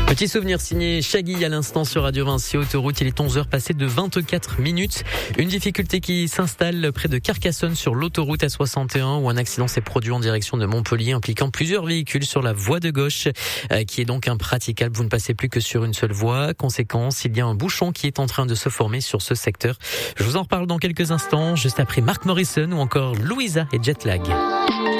Petit souvenir signé Shaggy à l'instant sur Radio Vinci Autoroute. Il est 11h passé de 24 minutes. Une difficulté qui s'installe près de Carcassonne sur l'autoroute A61 où un accident s'est produit en direction de Montpellier impliquant plusieurs véhicules sur la voie de gauche qui est donc impraticable. Vous ne passez plus que sur une seule voie. Conséquence, il y a un bouchon qui est en train de se former sur ce secteur. Je vous en reparle dans quelques instants, juste après Mark Morrison ou encore Louisa et Jetlag.